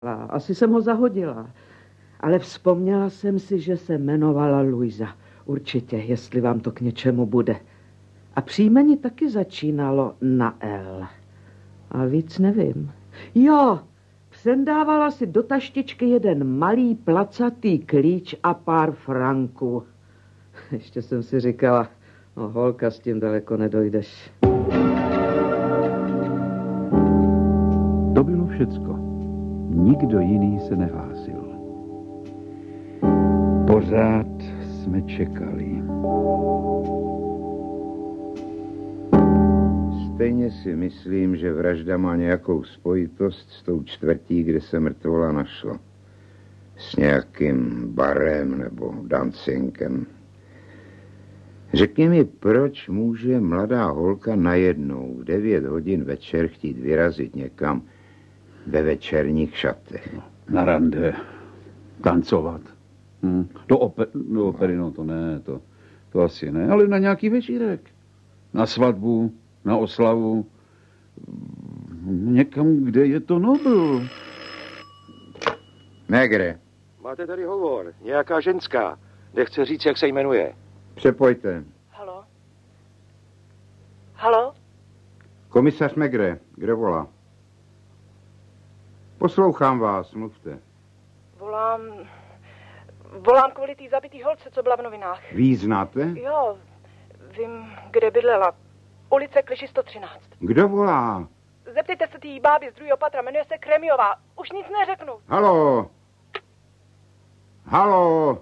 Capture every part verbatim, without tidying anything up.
Asi jsem ho zahodila, ale vzpomněla jsem si, že se jmenovala Luisa. Určitě, jestli vám to k něčemu bude. A příjmení taky začínalo na L. A víc nevím. Jo, přendávala si do taštičky jeden malý placatý klíč a pár franků. Ještě jsem si říkala, no holka, s tím daleko nedojdeš. To bylo všecko. Nikdo jiný se nehlásil. Pořád jsme čekali. Stejně si myslím, že vražda má nějakou spojitost s tou čtvrtí, kde se mrtvola našla. S nějakým barem nebo dancinkem. Řekni mi, proč může mladá holka najednou v devět hodin večer chtít vyrazit někam ve večerních šatech? Na rande. Tancovat. Hm. Do, ope- do opery, no to ne, to, to asi ne, ale na nějaký večírek. Na svatbu, na oslavu. Někam, kde je to Nobl. Megre. Máte tady hovor. Nějaká ženská. Nechce říct, jak se jmenuje. Přepojte. Halo? Halo? Komisař Megre, kdo volá? Poslouchám vás, mluvte. Volám... Volám kvůli té zabitý holce, co byla v novinách. Vy ji znáte? Jo, vím, kde bydlela. Ulice Kliši sto třináct. Kdo volá? Zeptejte se tý báby z druhého patra, jmenuje se Kremiová. Už nic neřeknu. Halo? Halo?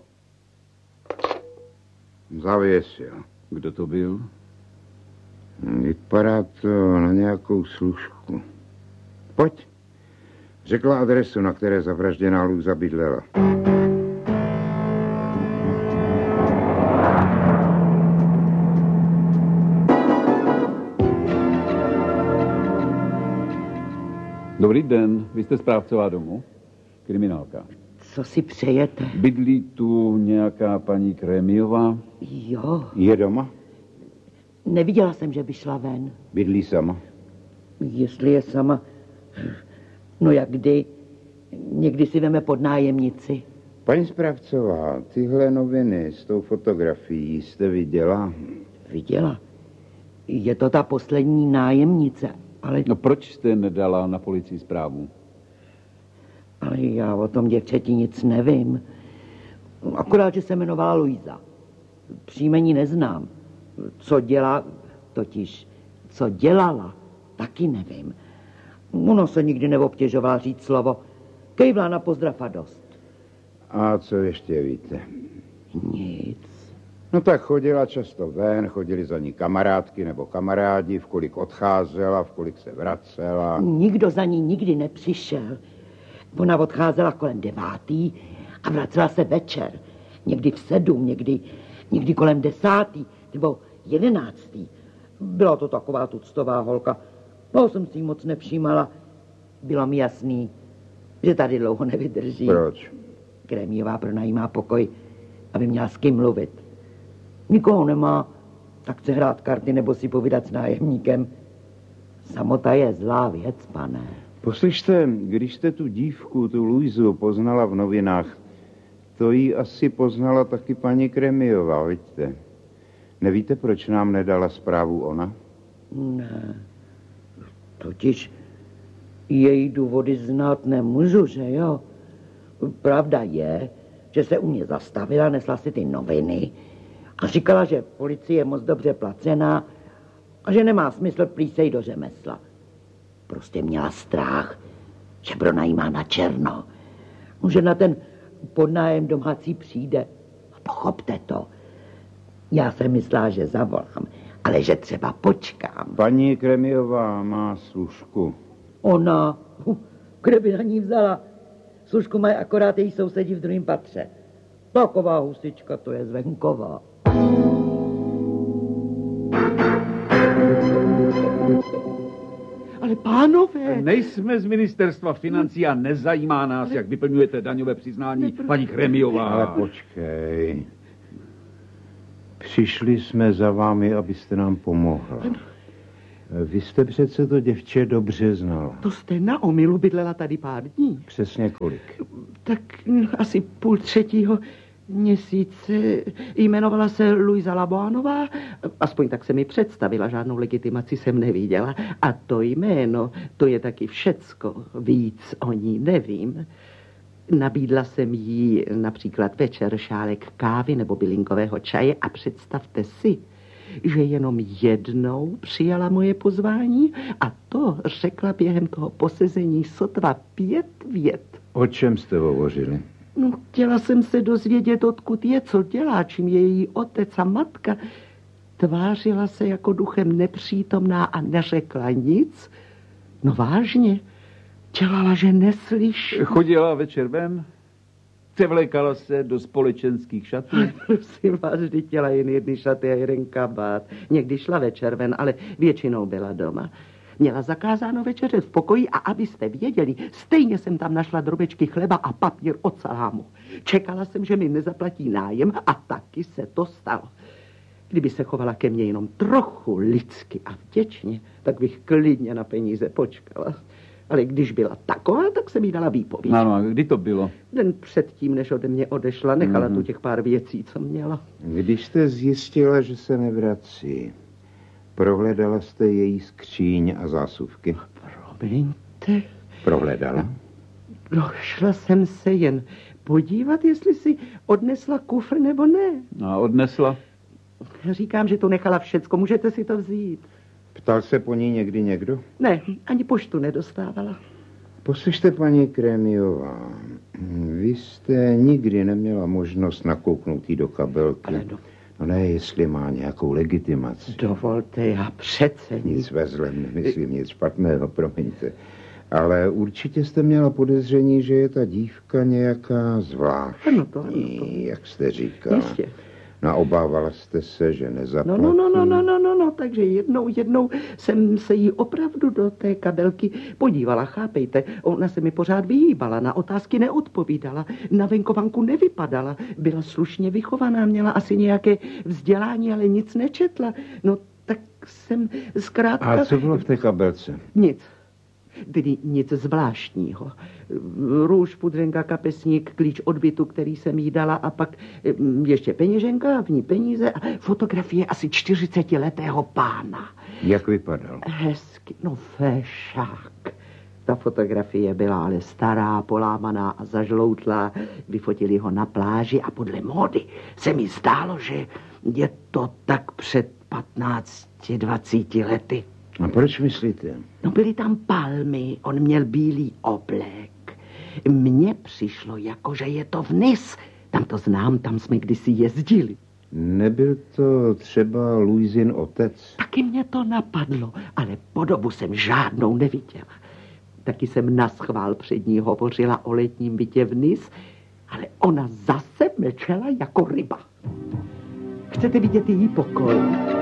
Zavěsil. Kdo to byl? Vypadá to na nějakou služku. Pojď. Řekla adresu, na které zavražděná Luisa bydlela. Dobrý den, vy jste správcová domu? Kriminálka. Co si přejete? Bydlí tu nějaká paní Kremiová? Jo. Je doma? Neviděla jsem, že by šla ven. Bydlí sama? Jestli je sama... No jak kdy? Někdy si veme pod nájemnici. Paní správcová, tyhle noviny s tou fotografií jste viděla? Viděla. Je to ta poslední nájemnice, ale... No proč jste nedala na policii zprávu? Ale já o tom děvčeti nic nevím. Akorát, že se jmenovala Luisa. Příjmení neznám. Co dělá, totiž, co dělala, taky nevím. Ona se nikdy neobtěžovala říct slovo. Kejvla na pozdrav a dost. A co ještě víte? Nic. No tak chodila často ven, chodili za ní kamarádky nebo kamarádi, v kolik odcházela, v kolik se vracela. Nikdo za ní nikdy nepřišel. Ona odcházela kolem devátý a vracela se večer. Někdy v sedm, někdy, někdy kolem desátý nebo jedenáctý. Byla to taková tuctová holka. Toho jsem si jí moc nevšímala. Bylo mi jasný, že tady dlouho nevydrží. Proč? Kremiová pronajímá pokoj, aby měla s kým mluvit. Nikoho nemá, tak chce hrát karty nebo si povídat s nájemníkem. Samota je zlá věc, pane. Poslyšte, když jste tu dívku, tu Luizu, poznala v novinách, to jí asi poznala taky paní Kremiová, vidíte? Nevíte, proč nám nedala zprávu ona? Ne. Totiž její důvody znát nemůžu, že jo? Pravda je, že se u mě zastavila, nesla si ty noviny a říkala, že policie je moc dobře placená a že nemá smysl plísej do řemesla. Prostě měla strach, že pronajímá na černo. Že na ten podnájem domácí přijde. Pochopte to. Já jsem myslela, že zavolám, ale že třeba počkám. Paní Kremiová má služku. Ona, kde by na ní vzala? Služku mají akorát její sousedí v druhém patře. Taková husička, to je zvenková. Ale pánové... Nejsme z ministerstva financí a nezajímá nás, ale... jak vyplňujete daňové přiznání, ne, paní Kremiová. Ale počkej. Přišli jsme za vámi, abyste nám pomohla. Vy jste přece to děvče dobře znala. To jste na omylu bydlela tady pár dní. Přesně kolik? Tak asi půl třetího měsíce. Jmenovala se Luisa Laboanová, aspoň tak se mi představila, žádnou legitimaci jsem neviděla. A to jméno, to je taky všecko, víc o ní nevím. Nabídla jsem jí například večer šálek kávy nebo bylinkového čaje a představte si, že jenom jednou přijala moje pozvání a to řekla během toho posezení sotva pět vět. O čem jste hovořili? No, chtěla jsem se dozvědět, odkud je, co dělá, čím je její otec a matka. Tvářila se jako duchem nepřítomná a neřekla nic. No vážně, dělala, že neslyší. Chodila večer ven? Převlékala se do společenských šatů? Prosím vás, vždy těla jen jedny šaty a jeden kabát. Někdy šla večer ven, ale většinou byla doma. Měla zakázáno večeřet v pokoji a abyste věděli, stejně jsem tam našla drobečky chleba a papír od salámu. Čekala jsem, že mi nezaplatí nájem a taky se to stalo. Kdyby se chovala ke mně jenom trochu lidsky a vděčně, tak bych klidně na peníze počkala. Ale když byla taková, tak jsem jí dala výpověď. Ano, a kdy to bylo? Den předtím, než ode mě odešla, nechala mm-hmm. tu těch pár věcí, co měla. Když jste zjistila, že se nevrací, prohledala jste její skříň a zásuvky? Promiňte. Prohledala? Došla jsem se jen podívat, jestli si odnesla kufr nebo ne. A odnesla? Říkám, že to nechala všecko, můžete si to vzít. Ptal se po ní někdy někdo? Ne, ani poštu nedostávala. Poslyšte, paní Krémiová, vy jste nikdy neměla možnost nakouknout jí do kabelky. Ale do... No ne, jestli má nějakou legitimaci. Dovolte, já přece... Nic ve zlem, nemyslím nic špatného, promiňte. Ale určitě jste měla podezření, že je ta dívka nějaká zvláštní, ano to, ano to. Jak jste říkala. Jistě. No, obávala jste se, že nezaplatí. No, no, no, no, no, no, no, takže jednou, jednou jsem se jí opravdu do té kabelky podívala, chápejte. Ona se mi pořád vyhýbala, na otázky neodpovídala, na venkovanku nevypadala, byla slušně vychovaná, měla asi nějaké vzdělání, ale nic nečetla. No, tak jsem zkrátka... A co bylo v té kabelce? Nic. Tedy nic zvláštního. Růž, pudřenka, kapesník, klíč od bytu, který jsem jí dala a pak ještě peněženka, v ní peníze a fotografie asi čtyřicetiletého pána. Jak vypadal? Hezky, no fešák. Ta fotografie byla ale stará, polámaná a zažloutlá. Vyfotili ho na pláži a podle módy se mi zdálo, že je to tak před patnácti, dvaceti lety. A proč myslíte? No byly tam palmy, on měl bílý oblek. Mně přišlo jako, že je to vniz. Tam to znám, tam jsme kdysi jezdili. Nebyl to třeba Luisin otec? Taky mě to napadlo, ale podobu jsem žádnou neviděla. Taky jsem naschvál před ní hovořila o letním bytě vniz, ale ona zase mlčela jako ryba. Chcete vidět její pokoj?